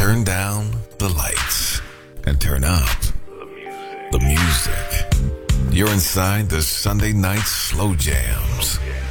turn down the lights and turn up the music. You're inside the Sunday night slow jams